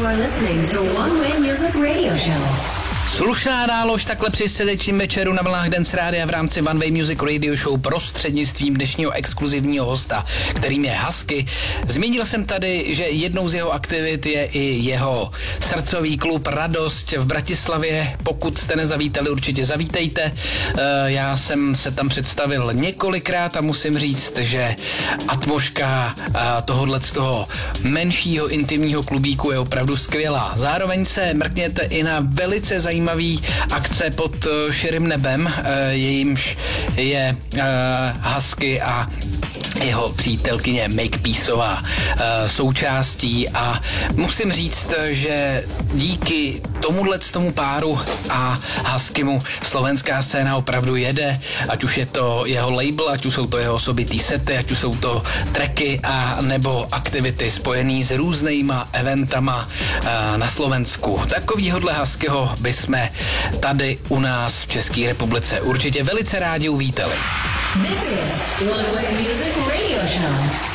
are listening to One Way Music Radio Show. Slušná nálož takhle při středečním večeru na vlnách Dance Rádia v rámci One Way Music Radio Show prostřednictvím dnešního exkluzivního hosta, kterým je Husky. Zmínil jsem tady, že jednou z jeho aktivit je i jeho srdcový klub Radost v Bratislavě. Pokud jste nezavítali, určitě zavítejte. Já jsem se tam představil několikrát a musím říct, že atmosféra tohohle z toho menšího intimního klubíku je opravdu skvělá. Zároveň se mrkněte i na velice zajímavý akce pod širým nebem, jejímž je Husky a jeho přítelkyně Make Peaceová součástí a musím říct, že díky tomu páru a Huskymu slovenská scéna opravdu jede, ať už je to jeho label, ať už jsou to jeho osobitý sety, ať už jsou to tracky a nebo aktivity spojený s různýma eventama na Slovensku. Takovýhodle Huskyho bychom tady u nás v České republice určitě velice rádi uvítali. This is One Way Music Radio Show.